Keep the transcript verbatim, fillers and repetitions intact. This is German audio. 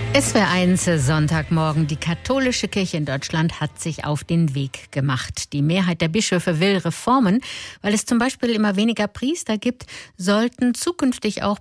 S W R eins Sonntagmorgen. Die katholische Kirche in Deutschland hat sich auf den Weg gemacht. Die Mehrheit der Bischöfe will Reformen, weil es zum Beispiel immer weniger Priester gibt, sollten zukünftig auch